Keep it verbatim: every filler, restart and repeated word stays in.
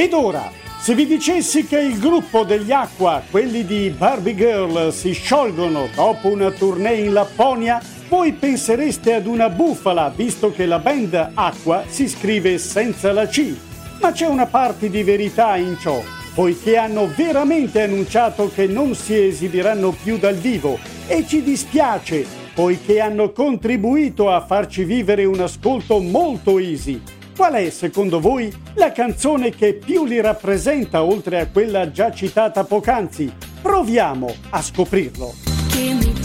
Ed ora, se vi dicessi che il gruppo degli Aqua, quelli di Barbie Girl, si sciolgono dopo una tournée in Lapponia, voi pensereste ad una bufala, visto che la band Aqua si scrive senza la C. Ma c'è una parte di verità in ciò, poiché hanno veramente annunciato che non si esibiranno più dal vivo, e ci dispiace, poiché hanno contribuito a farci vivere un ascolto molto easy. Qual è, secondo voi, la canzone che più li rappresenta oltre a quella già citata poc'anzi? Proviamo a scoprirlo.